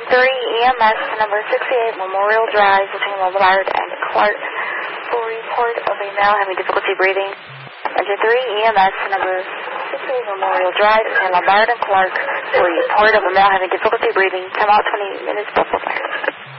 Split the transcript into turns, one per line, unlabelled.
3, EMS number 68, Memorial Drive between Lombard and Clark for report of a male having difficulty breathing. Engine 3, EMS number 68, Memorial Drive between Lombard and Clark for report of a male having difficulty breathing. Come out 20 minutes before fire.